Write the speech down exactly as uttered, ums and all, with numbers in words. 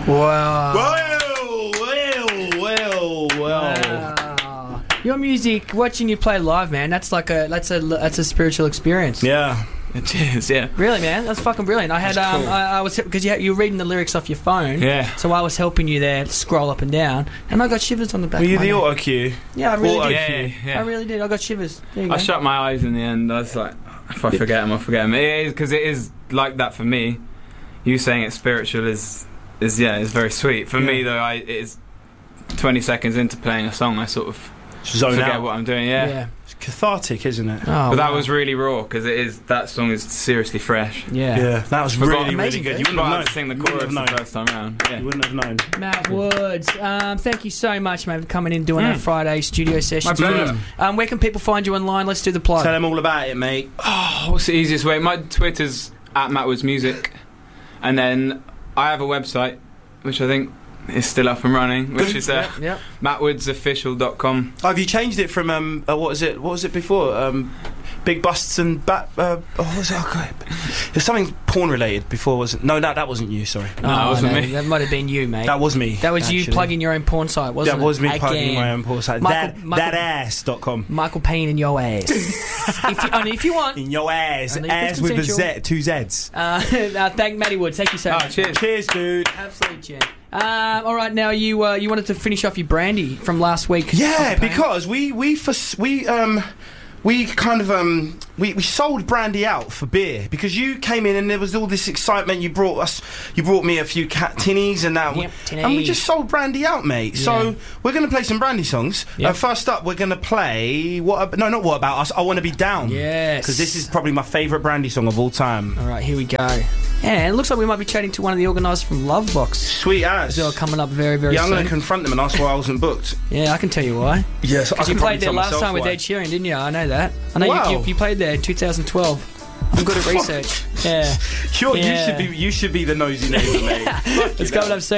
Wow. Well, well, well, well. Wow. Your music, watching you play live, man, that's like a that's a that's a spiritual experience. Yeah. It is, yeah. Really, man, that's fucking brilliant. I had That's um, cool. I, I was because you you were reading the lyrics off your phone. Yeah. So I was helping you there, scroll up and down, and I got shivers on the back. Were you of my the neck. auto cue? Yeah, I really auto did. Yeah, cue? yeah, yeah. I really did. I got shivers. There you I go. shut my eyes in the end. I was like, if I forget them, I forget them. It is because it is like that for me. You saying it's spiritual is is yeah, is very sweet. For Yeah. me though, I it is twenty seconds into playing a song, I sort of Zone forget out. what I'm doing. Yeah. Yeah. It's cathartic, isn't it? Oh, But that wow. was really raw because it is that song is seriously fresh. Yeah. Yeah, that was Forgot- really, really Amazing, good. dude. You wouldn't Forgot have how known. to sing the You wouldn't chorus have the known. first time round. Yeah. You wouldn't have known. Matt Woods, um, thank you so much, mate, for coming in doing Mm. that Friday studio session. My pleasure. Um, where can people find you online? Let's do the plug. Tell them all about it, mate. Oh, what's the easiest way? My Twitter's at Matt Woods Music, and then I have a website which I think is still up and running, which is uh, Yep, yep. matt woods official dot com. Oh, have you changed it from um? Uh, what was it? What was it before? Um, Big Busts and Bat. Uh, oh, what was it? Okay. There's something porn related before, wasn't? No, that that wasn't you. Sorry, No, it wasn't no, me. That might have been you, mate. that was me. That was you actually. plugging your own porn site, wasn't That it? was me Again. plugging my own porn site. Michael- that Michael- that ass dot com. Michael Payne in your ass. if, you, only if you want. In your ass, Only if it's ass with a consensual. Z, two Z's. Uh, uh, thank Matty Woods. Thank you so Oh, much. cheers. Cheers, dude. Absolute gent. Um, all right, now you uh, you wanted to finish off your brandy from last week. Yeah, Michael Payne. because we we for, we um we kind of um we, we sold brandy out for beer because you came in and there was all this excitement. You brought us, you brought me a few cat tinnies and that, Yep, and we tinnies. just sold brandy out, mate. Yeah. So we're gonna play some brandy songs. Yep. Uh, first up, we're gonna play what? Ab- no, not what about us. I want to be down. Yes. because this is probably my favourite brandy song of all time. All right, here we go. And it looks like we might be chatting to one of the organisers from Lovebox. Sweet ass. They're coming up very, very Yeah, I'm soon. gonna confront them and ask why I wasn't booked. Yeah, I can tell you why. Yes, I Because you can played probably there tell last myself time with why. Ed Sheeran, didn't you? I know that. I know Wow. you, you, you played there in two thousand twelve. I'm good at research. Yeah. You're, Yeah. You should be. You should be the nosy neighbour, mate. It's coming up soon.